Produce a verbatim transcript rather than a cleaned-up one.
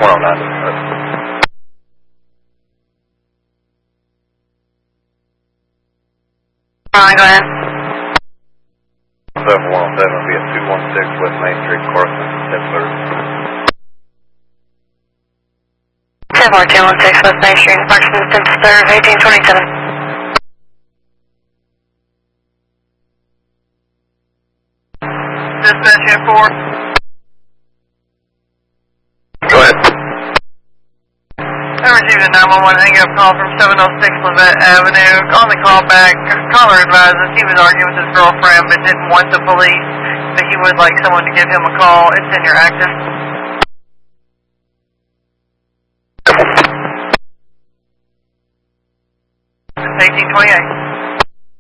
one oh nine. Alright, go ahead. seven one oh seven will be at two one six West Main Street, Carson, Pittsburgh. ten four two one six West Main Street, Parkson, Pittsburgh, eighteen twenty-seven. Dispatch in four. Go ahead. I received a nine one one hang-up call from seven oh six Levette Avenue. On the call back, caller advises he was arguing with his girlfriend but didn't want the police, but he would like someone to give him a call. It's in your active. It's eighteen twenty-eight.